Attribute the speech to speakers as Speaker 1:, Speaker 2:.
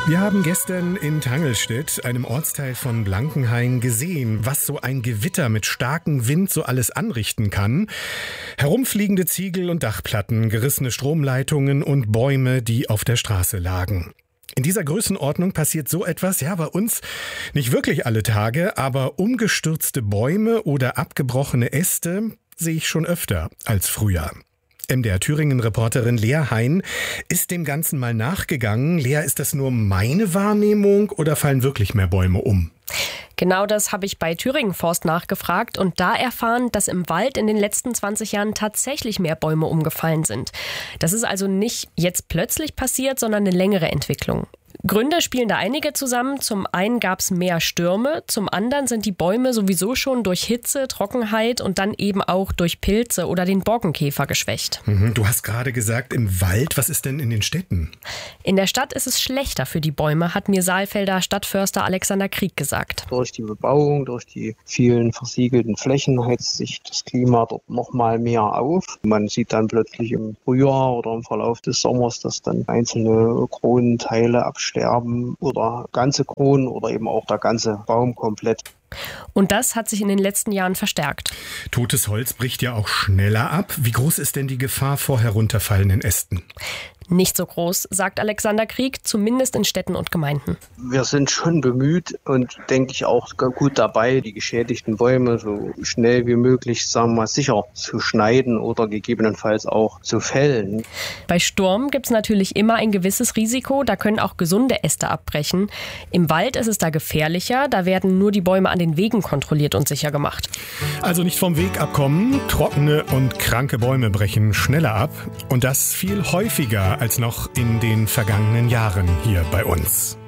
Speaker 1: Wir haben gestern in Tangelstedt, einem Ortsteil von Blankenhain, gesehen, was so ein Gewitter mit starkem Wind so alles anrichten kann. Herumfliegende Ziegel und Dachplatten, gerissene Stromleitungen und Bäume, die auf der Straße lagen. In dieser Größenordnung passiert so etwas, ja, bei uns nicht wirklich alle Tage, aber umgestürzte Bäume oder abgebrochene Äste sehe ich schon öfter als früher. MDR-Thüringen-Reporterin Lea Hein ist dem Ganzen mal nachgegangen. Lea, ist das nur meine Wahrnehmung oder fallen wirklich mehr Bäume um?
Speaker 2: Genau das habe ich bei Thüringen Forst nachgefragt und da erfahren, dass im Wald in den letzten 20 Jahren tatsächlich mehr Bäume umgefallen sind. Das ist also nicht jetzt plötzlich passiert, sondern eine längere Entwicklung. Gründe spielen da einige zusammen. Zum einen gab es mehr Stürme, zum anderen sind die Bäume sowieso schon durch Hitze, Trockenheit und dann eben auch durch Pilze oder den Borkenkäfer geschwächt.
Speaker 1: Du hast gerade gesagt, im Wald, was ist denn in den Städten?
Speaker 2: In der Stadt ist es schlechter für die Bäume, hat mir Saalfelder Stadtförster Alexander Krieg gesagt.
Speaker 3: Durch die Bebauung, durch die vielen versiegelten Flächen heizt sich das Klima dort noch mal mehr auf. Man sieht dann plötzlich im Frühjahr oder im Verlauf des Sommers, dass dann einzelne Kronenteile absterben oder ganze Kronen oder eben auch der ganze Baum komplett.
Speaker 2: Und das hat sich in den letzten Jahren verstärkt.
Speaker 1: Totes Holz bricht ja auch schneller ab. Wie groß ist denn die Gefahr vor herunterfallenden Ästen?
Speaker 2: Nicht so groß, sagt Alexander Krieg, zumindest in Städten und Gemeinden.
Speaker 3: Wir sind schon bemüht und denke ich auch gut dabei, die geschädigten Bäume so schnell wie möglich, sagen wir mal, sicher zu schneiden oder gegebenenfalls auch zu fällen.
Speaker 2: Bei Sturm gibt es natürlich immer ein gewisses Risiko, da können auch gesunde Äste abbrechen. Im Wald ist es da gefährlicher, da werden nur die Bäume an den Wegen kontrolliert und sicher gemacht.
Speaker 1: Also nicht vom Weg abkommen, trockene und kranke Bäume brechen schneller ab und das viel häufiger als noch in den vergangenen Jahren hier bei uns.